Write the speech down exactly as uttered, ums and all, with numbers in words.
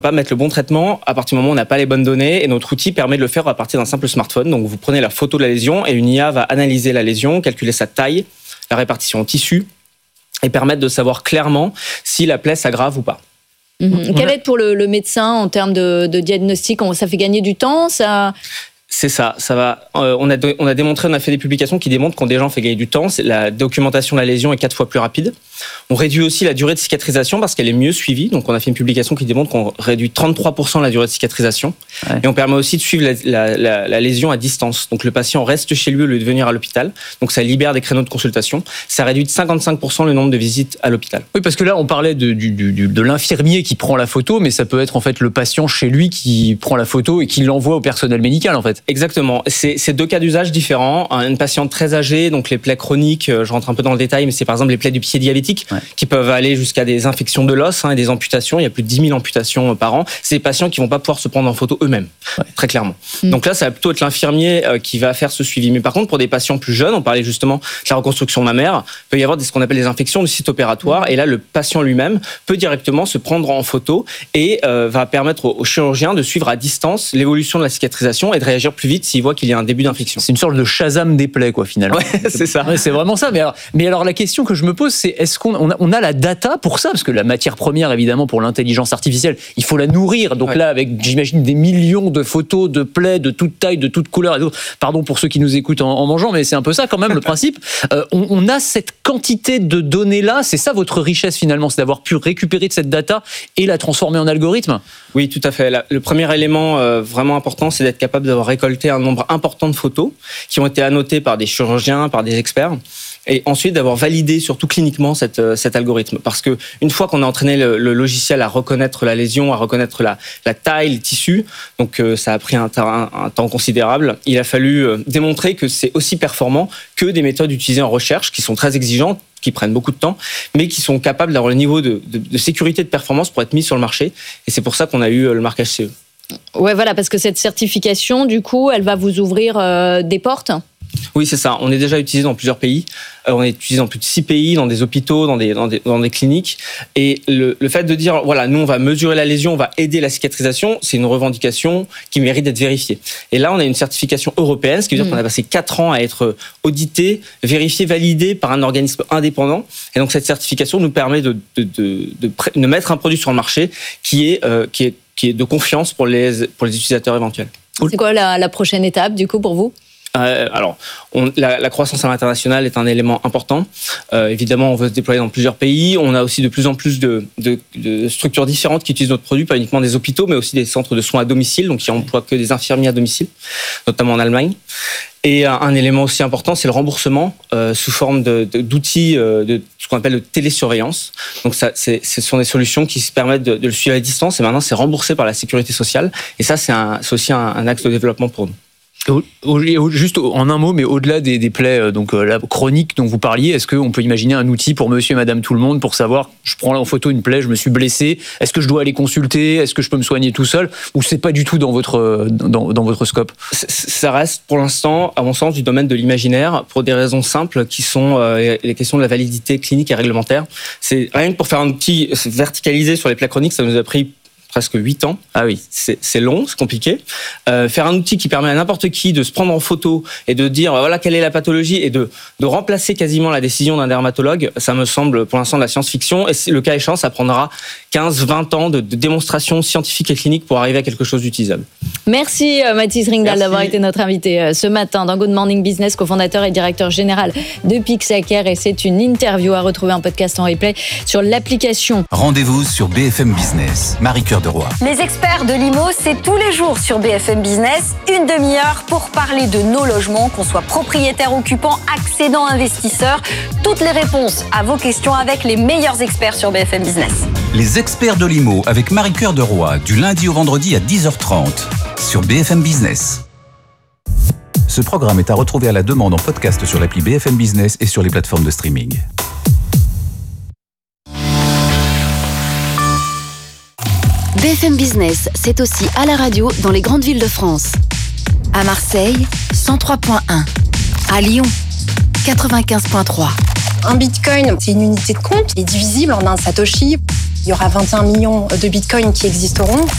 Pas mettre le bon traitement à partir du moment où on n'a pas les bonnes données, et notre outil permet de le faire à partir d'un simple smartphone. Donc vous prenez la photo de la lésion et une I A va analyser la lésion, calculer sa taille, la répartition en tissu et permettre de savoir clairement si la plaie s'aggrave ou pas. Mmh. Quelle aide pour le, le médecin en termes de, de diagnostic? Ça fait gagner du temps, ça... C'est ça, ça va. Euh, on a on a démontré, on a fait des publications qui démontrent qu'on déjà on fait gagner du temps. C'est la documentation de la lésion est quatre fois plus rapide. On réduit aussi la durée de cicatrisation parce qu'elle est mieux suivie. Donc on a fait une publication qui démontre qu'on réduit trente-trois pour cent la durée de cicatrisation. Ouais. Et on permet aussi de suivre la, la, la, la lésion à distance. Donc le patient reste chez lui au lieu de venir à l'hôpital. Donc ça libère des créneaux de consultation. Ça réduit de cinquante-cinq pour cent le nombre de visites à l'hôpital. Oui, parce que là on parlait de, du, du, de l'infirmier qui prend la photo, mais ça peut être en fait le patient chez lui qui prend la photo et qui l'envoie au personnel médical en fait. Exactement. C'est, c'est deux cas d'usage différents. Une patiente très âgée, donc les plaies chroniques, je rentre un peu dans le détail, mais c'est par exemple les plaies du pied diabétique ouais. qui peuvent aller jusqu'à des infections de l'os hein, et des amputations. Il y a plus de dix mille amputations par an. C'est des patients qui vont pas pouvoir se prendre en photo eux-mêmes, ouais. très clairement. Mmh. Donc là, ça va plutôt être l'infirmier euh, qui va faire ce suivi. Mais par contre, pour des patients plus jeunes, on parlait justement de la reconstruction mammaire, il peut y avoir des, ce qu'on appelle des infections du site opératoire. Mmh. Et là, le patient lui-même peut directement se prendre en photo et euh, va permettre au, au chirurgien de suivre à distance l'évolution de la cicatrisation et de réagir plus vite s'il voit qu'il y a un début d'infection. C'est une sorte de Shazam des plaies, quoi, finalement. Ouais, c'est ça. Ouais, c'est vraiment ça. Mais alors, mais alors, la question que je me pose, c'est est-ce qu'on on a, on a la data pour ça? Parce que la matière première, évidemment, pour l'intelligence artificielle, il faut la nourrir. Donc ouais. là, avec, j'imagine, des millions de photos de plaies de toute taille, de toute couleur. Et tout. Pardon pour ceux qui nous écoutent en, en mangeant, mais c'est un peu ça quand même le principe. Euh, on, on a cette quantité de données-là. C'est ça votre richesse, finalement, c'est d'avoir pu récupérer de cette data et la transformer en algorithme? Oui, tout à fait. La, le premier élément euh, vraiment important, c'est d'être capable d'avoir récolté un nombre important de photos qui ont été annotées par des chirurgiens, par des experts, et ensuite d'avoir validé surtout cliniquement cette, cet algorithme. Parce que une fois qu'on a entraîné le, le logiciel à reconnaître la lésion, à reconnaître la, la taille, le tissu, donc euh, ça a pris un, un, un temps considérable, il a fallu euh, démontrer que c'est aussi performant que des méthodes utilisées en recherche qui sont très exigeantes, qui prennent beaucoup de temps, mais qui sont capables d'avoir le niveau de, de, de sécurité et de performance pour être mis sur le marché. Et c'est pour ça qu'on a eu le marquage C E. Ouais, voilà, parce que cette certification, du coup, elle va vous ouvrir euh, des portes. Oui, c'est ça. On est déjà utilisé dans plusieurs pays. Euh, on est utilisé dans plus de six pays, dans des hôpitaux, dans des, dans des, dans des cliniques. Et le, le fait de dire, voilà, nous, on va mesurer la lésion, on va aider la cicatrisation, c'est une revendication qui mérite d'être vérifiée. Et là, on a une certification européenne, ce qui veut dire mmh. qu'on a passé quatre ans à être audité, vérifié, validé par un organisme indépendant. Et donc, cette certification nous permet de, de, de, de, de mettre un produit sur le marché qui est, euh, qui est, qui est de confiance pour les, pour les utilisateurs éventuels. C'est quoi la, la prochaine étape, du coup, pour vous ? Euh, alors, on, la, la croissance à l'international est un élément important. Euh, évidemment, on veut se déployer dans plusieurs pays. On a aussi de plus en plus de, de, de structures différentes qui utilisent notre produit, pas uniquement des hôpitaux, mais aussi des centres de soins à domicile, donc qui emploient que des infirmiers à domicile, notamment en Allemagne. Et un, un élément aussi important, c'est le remboursement euh, sous forme de, de, d'outils euh, de ce qu'on appelle de télésurveillance. Donc, ça, c'est, ce sont des solutions qui se permettent de, de le suivre à distance, et maintenant, c'est remboursé par la sécurité sociale. Et ça, c'est, un, c'est aussi un, un axe de développement pour nous. Juste en un mot, mais au-delà des, des plaies donc la chronique dont vous parliez, est-ce qu'on peut imaginer un outil pour monsieur et madame tout le monde pour savoir, je prends là en photo une plaie, je me suis blessé, est-ce que je dois aller consulter, est-ce que je peux me soigner tout seul, ou c'est pas du tout dans votre, dans, dans votre scope? Ça reste pour l'instant, à mon sens, du domaine de l'imaginaire, pour des raisons simples qui sont euh, les questions de la validité clinique et réglementaire. C'est rien que pour faire un outil verticalisé sur les plaies chroniques, ça nous a pris presque huit ans. Ah oui. C'est, c'est long, c'est compliqué. Euh, faire un outil qui permet à n'importe qui de se prendre en photo et de dire voilà quelle est la pathologie et de, de remplacer quasiment la décision d'un dermatologue, ça me semble pour l'instant de la science-fiction. Et le cas échéant, ça prendra quinze vingt ans de, de démonstration scientifique et clinique pour arriver à quelque chose d'utilisable. Merci Mathis Ringdahl d'avoir été notre invité ce matin dans Good Morning Business, cofondateur et directeur général de Pixacare. Et c'est une interview à retrouver en podcast en replay sur l'application. Rendez-vous sur B F M Business. Marie-Cœur de Roy. Les experts de l'I M O, c'est tous les jours sur B F M Business, une demi-heure pour parler de nos logements, qu'on soit propriétaire, occupant, accédant, investisseur. Toutes les réponses à vos questions avec les meilleurs experts sur B F M Business. Les experts de l'I M O avec Marie-Cœur de Roy, du lundi au vendredi à dix heures trente sur B F M Business. Ce programme est à retrouver à la demande en podcast sur l'appli B F M Business et sur les plateformes de streaming. B F M Business, c'est aussi à la radio dans les grandes villes de France. À Marseille, cent trois virgule un. À Lyon, quatre-vingt-quinze virgule trois. Un bitcoin, c'est une unité de compte qui est divisible en un satoshi. Il y aura vingt et un millions de bitcoins qui existeront.